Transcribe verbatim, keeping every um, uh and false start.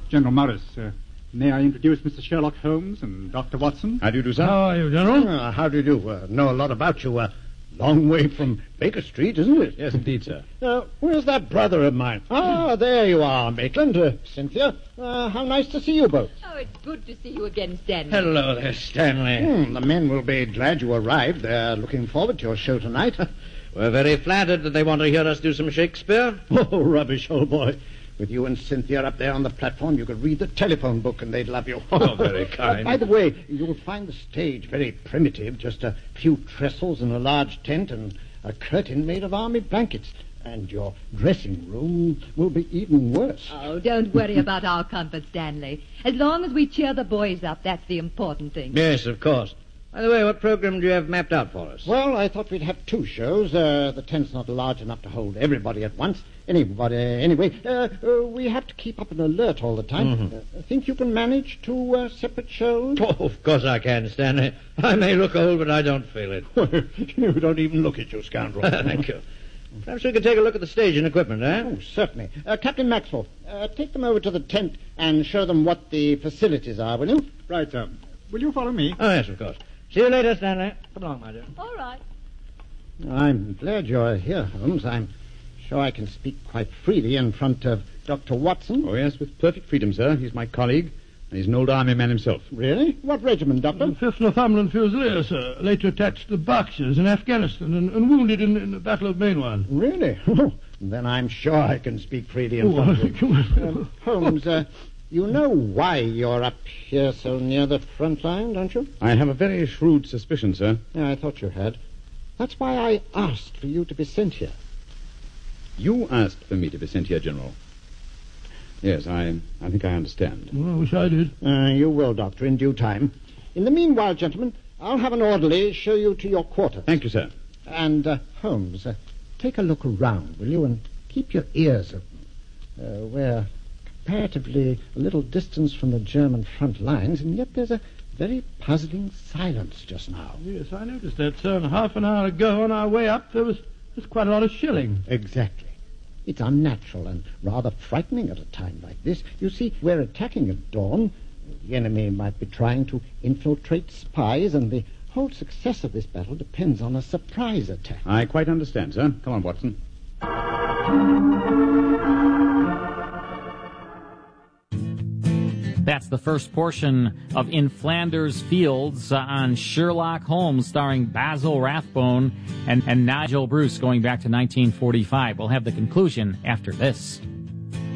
General Morris, uh, may I introduce Mister Sherlock Holmes and Doctor Watson? How do you do, sir? How are you, General? Uh, how do you do? Uh, know a lot about you. Uh, long way from Baker Street, isn't it? Yes, indeed, sir. Uh, where's that brother of mine? Ah, there you are, Maitland. Uh, Cynthia, uh, how nice to see you both. Oh, it's good to see you again, Stanley. Hello there, Stanley. Hmm, the men will be glad you arrived. They're looking forward to your show tonight. We're very flattered that they want to hear us do some Shakespeare. Oh, rubbish, old boy. With you and Cynthia up there on the platform, you could read the telephone book and they'd love you. Oh, very kind. Uh, by the way, you'll find the stage very primitive. Just a few trestles and a large tent and a curtain made of army blankets. And your dressing room will be even worse. Oh, don't worry about our comfort, Stanley. As long as we cheer the boys up, that's the important thing. Yes, of course. By the way, what program do you have mapped out for us? Well, I thought we'd have two shows. Uh, the tent's not large enough to hold everybody at once. Anybody, anyway, uh, uh, we have to keep up an alert all the time. Mm-hmm. Uh, think you can manage two uh, separate shows? Oh, of course I can, Stanley. I may look old, but I don't feel it. You don't even look at you, scoundrel. Thank you. Perhaps we could take a look at the stage and equipment, eh? Oh, certainly. Uh, Captain Maxwell, uh, take them over to the tent and show them what the facilities are, will you? Right, sir. Will you follow me? Oh, yes, of course. See you later, Stanley. Come along, my dear. All right. I'm glad you're here, Holmes. I'm sure I can speak quite freely in front of Doctor Watson. Oh, yes, with perfect freedom, sir. He's my colleague, and he's an old army man himself. Really? What regiment, Doctor? fifth Northumberland Fusiliers, sir. Later attached to the Berkshires in Afghanistan and, and wounded in, in the Battle of Mainwan. Really? Then I'm sure I can speak freely in Oh, front of come you. on. Um, Holmes, uh, you know why you're up here so near the front line, don't you? I have a very shrewd suspicion, sir. Yeah, I thought you had. That's why I asked for you to be sent here. You asked for me to be sent here, General. Yes, I, I think I understand. Well, I wish I did. Uh, you will, Doctor, in due time. In the meanwhile, gentlemen, I'll have an orderly show you to your quarters. Thank you, sir. And, uh, Holmes, uh, take a look around, will you, and keep your ears open. Uh, we're comparatively a little distance from the German front lines, and yet there's a very puzzling silence just now. Yes, I noticed that, sir. And half an hour ago, on our way up, there was, there was quite a lot of shelling. Exactly. It's unnatural and rather frightening at a time like this. You see, we're attacking at dawn. The enemy might be trying to infiltrate spies, and the whole success of this battle depends on a surprise attack. I quite understand, sir. Come on, Watson. That's the first portion of In Flanders Fields uh, on Sherlock Holmes, starring Basil Rathbone and, and Nigel Bruce, going back to nineteen forty-five. We'll have the conclusion after this.